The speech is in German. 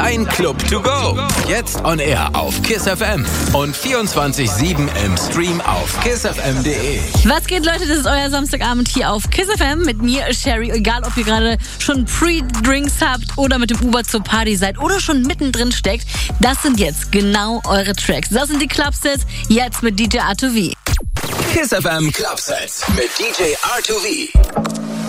Dein Club to go. Jetzt on air auf KISS FM und 24/7 im Stream auf kissfm.de. Was geht, Leute? Das ist euer Samstagabend hier auf KISS FM mit mir, Sherry. Egal, ob ihr gerade schon Pre-Drinks habt oder mit dem Uber zur Party seid oder schon mittendrin steckt, das sind jetzt genau eure Tracks. Das sind die Clubsets, jetzt mit DJ R2V. KISS FM Clubsets mit DJ R2V.